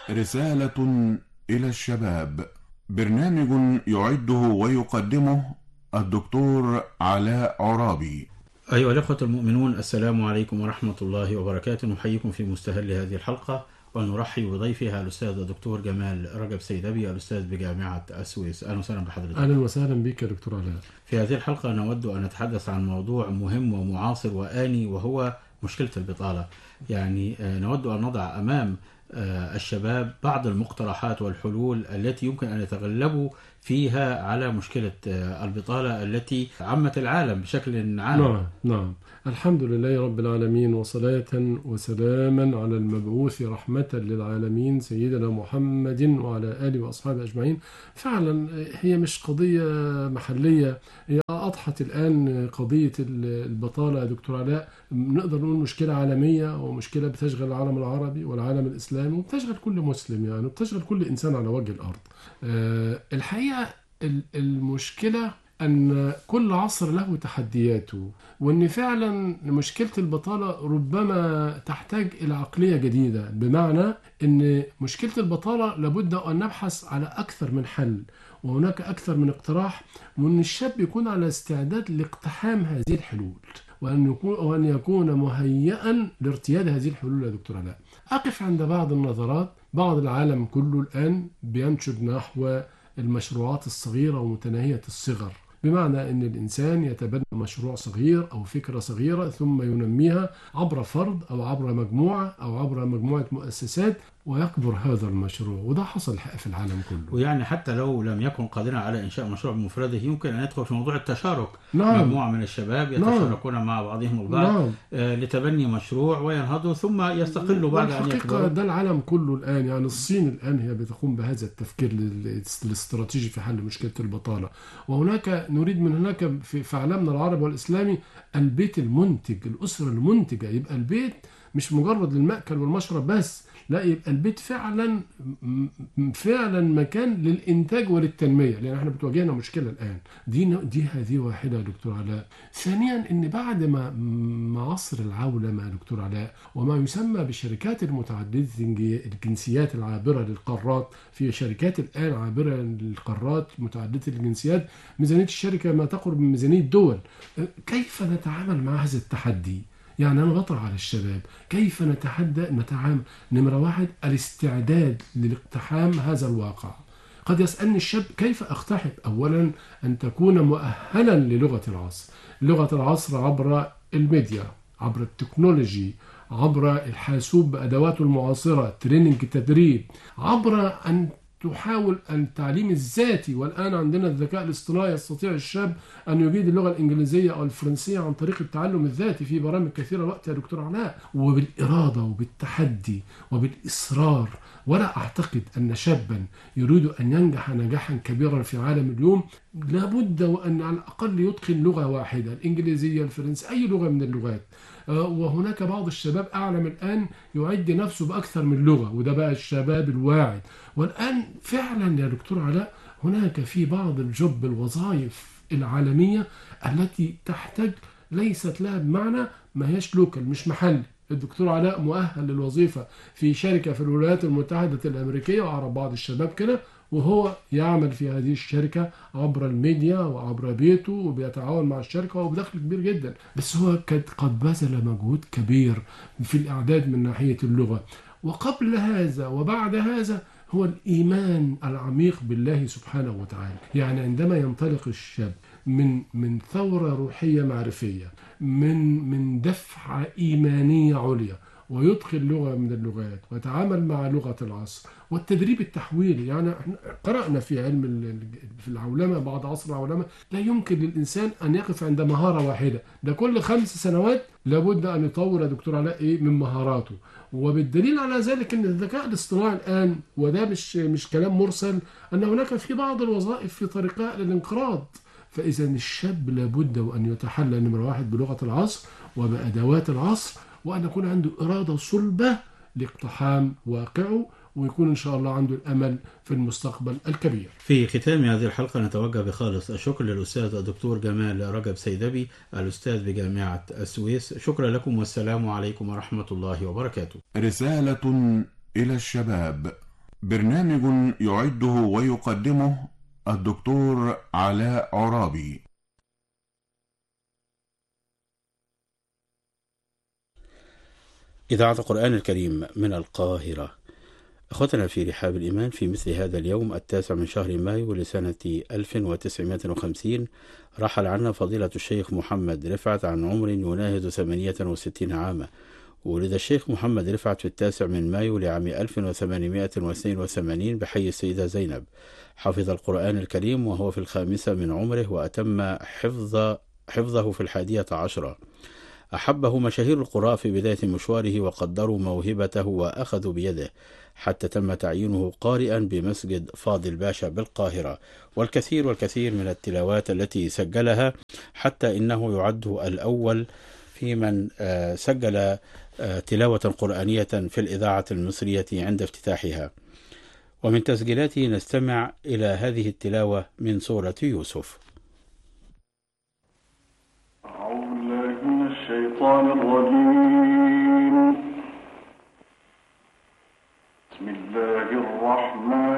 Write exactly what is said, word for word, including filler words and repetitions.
رسالة إلى الشباب، برنامج يعده ويقدمه الدكتور علاء عرابي. أيها الأخوة المؤمنون، السلام عليكم ورحمة الله وبركاته. نحييكم في مستهل هذه الحلقة ونرحب بضيفها الأستاذ الدكتور جمال رجب سيدبي، الأستاذ بجامعة السويس. أهلا وسهلا بحضرتك. أهلا وسهلا بك يا دكتور علاء. في هذه الحلقة نود أن نتحدث عن موضوع مهم ومعاصر وآني، وهو مشكلة البطالة. يعني نود أن نضع أمام الشباب بعض المقترحات والحلول التي يمكن أن يتغلبوا فيها على مشكلة البطالة التي عمت العالم بشكل عام. نعم نعم الحمد لله رب العالمين، وصلاة وسلاما على المبعوث رحمة للعالمين سيدنا محمد وعلى آله وأصحابه أجمعين. فعلا هي مش قضية محلية، هي أضحت الآن قضية البطالة يا دكتور علاء. نقدر نقول مشكلة عالمية، ومشكلة بتشغل العالم العربي والعالم الإسلامي، وبتشغل كل مسلم يعني، وبتشغل كل إنسان على وجه الأرض. أه الحقيقة المشكلة أن كل عصر له تحدياته، وأن فعلا مشكلة البطالة ربما تحتاج إلى عقلية جديدة، بمعنى أن مشكلة البطالة لابد أن نبحث على أكثر من حل، وهناك أكثر من اقتراح، وأن الشاب يكون على استعداد لاقتحام هذه الحلول، وأن يكون, وأن يكون مهيئا لارتياد هذه الحلول يا دكتور علاء. أقف عند بعض النظرات. بعض العالم كله الآن بينشد نحو المشروعات الصغيرة ومتناهية الصغر، بمعنى أن الإنسان يتبنى مشروع صغير أو فكرة صغيرة ثم ينميها عبر فرد أو عبر مجموعة أو عبر مجموعة مؤسسات، ويكبر هذا المشروع. وده حصل في العالم كله. ويعني حتى لو لم يكن قادرا على إنشاء مشروع بمفرده، يمكن أن يدخل في موضوع التشارك. نعم. مجموعة من الشباب يتشاركون نعم. مع بعضهم البعض نعم. آه لتبني مشروع وينهضوا ثم يستقلوا بعد أن يكبروا. ده العالم كله الآن، يعني الصين الآن هي بتقوم بهذا التفكير الاستراتيجي في حل مشكلة البطالة. وهناك نريد من هناك في عالمنا العربي والإسلامي البيت المنتج، الأسرة المنتجة. يبقى البيت مش مجرد للمأكل والمشرب بس، لا، يبقى البيت فعلا فعلا مكان للإنتاج وللتنمية، لأن احنا بتواجهنا مشكلة الآن. دي دي هذه واحدة يا دكتور علاء. ثانيا، إن بعد ما ما عصر العولمة يا دكتور علاء، وما يسمى بالشركات المتعددة الجنسيات العابرة للقارات، في شركات الآن عابرة للقارات متعددة الجنسيات، ميزانية الشركة ما تقرب من ميزانية دول. كيف نتعامل مع هذا التحدي؟ يعني أنا بطرح على الشباب كيف نتحدى نتعامل. نمرة واحد، الاستعداد لاقتحام هذا الواقع. قد يسألني الشاب كيف أقتحم؟ أولا أن تكون مؤهلا للغة العصر. لغة العصر عبر الميديا، عبر التكنولوجي، عبر الحاسوب بأدواته المعاصرة، تريننج، تدريب، عبر أن تحاول التعليم الذاتي. والآن عندنا الذكاء الاصطناعي، يستطيع الشاب أن يجيد اللغة الإنجليزية أو الفرنسية عن طريق التعلم الذاتي في برامج كثيرة الوقت يا دكتور علاء. وبالإرادة وبالتحدي وبالإصرار. ولا أعتقد أن شابا يريد أن ينجح نجاحا كبيرا في عالم اليوم لابد وأن على الأقل يتقن لغة واحدة، الإنجليزية، الفرنسية، أي لغة من اللغات. وهناك بعض الشباب أعلم الآن يعد نفسه بأكثر من لغة، وده بقى الشباب الواعد. والآن فعلا يا دكتور علاء هناك في بعض الجوب الوظائف العالمية التي تحتاج ليست لها بمعنى ما هيش لوكال، مش محلي. الدكتور علاء مؤهل للوظيفة في شركة في الولايات المتحدة الأمريكية، وأعرف بعض الشباب كده، وهو يعمل في هذه الشركة عبر الميديا وعبر بيته، وبيتعاون مع الشركة وبدخل كبير جدا. بس هو قد بذل مجهود كبير في الإعداد من ناحية اللغة. وقبل هذا وبعد هذا هو الإيمان العميق بالله سبحانه وتعالى. يعني عندما ينطلق الشاب من من ثورة روحية معرفية، من من دفعة إيمانية عليا، ويدخل لغة من اللغات ويتعامل مع لغة العصر والتدريب التحويلي. يعني قرأنا في علم في العولمة، بعد عصر العولمة، لا يمكن للإنسان أن يقف عند مهارة واحدة، ده كل خمس سنوات لابد أن يطور يا دكتور علاء إيه من مهاراته. وبالدليل على ذلك أن الذكاء الاصطناعي الآن، وده مش مش كلام مرسل، أن هناك في بعض الوظائف في طريقها للانقراض. فإذا الشاب لابد وأن يتحلى نمرة واحد بلغة العصر وبأدوات العصر، وأن يكون عنده إرادة صلبة لاقتحام واقعه، ويكون إن شاء الله عنده الأمل في المستقبل الكبير. في ختام هذه الحلقة نتوجه بخالص الشكر للأستاذ الدكتور جمال رجب سيدبي، الأستاذ بجامعة السويس. شكرا لكم، والسلام عليكم ورحمة الله وبركاته. رسالة إلى الشباب، برنامج يعده ويقدمه الدكتور علاء عرابي. إذاعة القرآن الكريم من القاهرة. أخوتنا في رحاب الإيمان، في مثل هذا اليوم التاسع من شهر مايو لسنة ألف وتسعمائة وخمسين رحل عنا فضيلة الشيخ محمد رفعت عن عمر يناهز ثمانية وستين عاما. ولد الشيخ محمد رفعت في التاسع من مايو لعام ألف وثمانمائة واثنين وثمانين بحي السيدة زينب. حفظ القرآن الكريم وهو في الخامسة من عمره، وأتم حفظ حفظه في الحادية عشرة. أحبه مشاهير القراء في بداية مشواره، وقدروا موهبته وأخذوا بيده حتى تم تعيينه قارئا بمسجد فاضل باشا بالقاهرة، والكثير والكثير من التلاوات التي سجلها، حتى إنه يعد الأول في من سجل تلاوة قرآنية في الإذاعة المصرية عند افتتاحها. ومن تسجيلاته نستمع إلى هذه التلاوة من سورة يوسف. أعوذ بالله من الشيطان الرجيم.